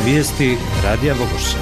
Vijesti Radija Vogošća.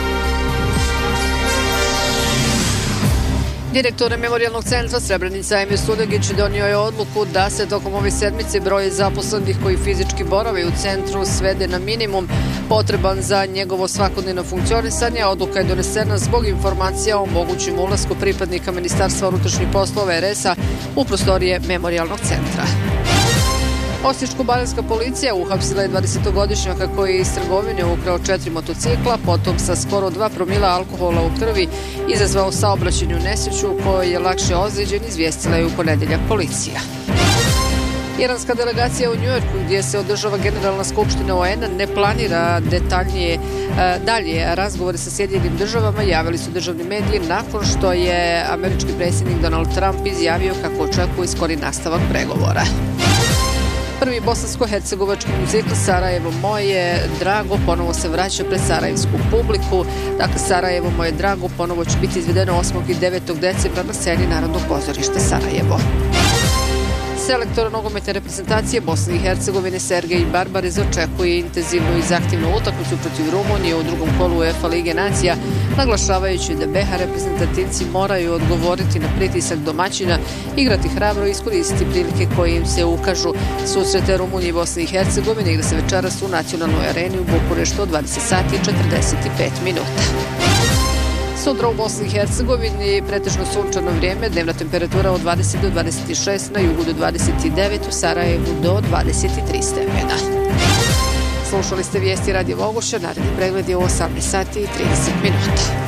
Direktor Memorijalnog centra Srebrenica Emir Sudegić donio je odluku da se tokom ove sedmice broj zaposlenih koji fizički borave u centru svede na minimum potreban za njegovo svakodnevno funkcionisanje. Odluka je donesena zbog informacija o mogućem ulasku pripadnika Ministarstva unutrašnjih poslova RS-a u prostorije Memorijalnog centra. Osječko-baranjska policija uhapsila je 20-godišnjaka koji je iz trgovine ukrao 4 motocikla, potom sa skoro 2 promila alkohola u krvi izazvao saobraćajnu nesreću u kojoj je lakše ozlijeđen, izvijestila je u ponedeljak policija. Iranska delegacija u Njujorku, gdje se održava Generalna skupština OEN-a, ne planira dalje razgovore sa Sjedinjenim državama, javili su državni mediji nakon što je američki predsjednik Donald Trump izjavio kako očekuje skori nastavak pregovora. Prvi bosansko-hercegovački muzikl Sarajevo moje drago ponovo se vraća pred sarajevsku publiku. Dakle, Sarajevo moje drago ponovo će biti izvedeno 8. i 9. decembra na sceni Narodnog pozorišta Sarajevo. Selektor nogometne reprezentacije Bosne i Hercegovine Sergej Barbarez očekuje intenzivnu i zahtjevnu utakmicu protiv Rumunije u drugom kolu UEFA Lige nacija, naglašavajući da BiH reprezentativci moraju odgovoriti na pritisak domaćina, igrati hrabro i iskoristiti prilike koje im se ukažu. Susrete Rumunije i Bosne i Hercegovine igra se večeras u nacionalnoj areni u Bukureštu od 20 sati i 45 minuta. Sutra u Bosni i Hercegovini pretežno sunčano vrijeme, dnevna temperatura od 20 do 26, na jugu do 29, u Sarajevu do 23 stepena. Slušali ste vijesti Radija Vogošća, naredni pregled je u 18 sati i 30 minuta.